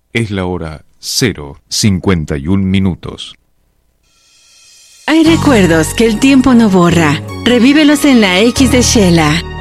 Es la hora 0:51. Hay recuerdos que el tiempo no borra. Revívelos en la X de Shela.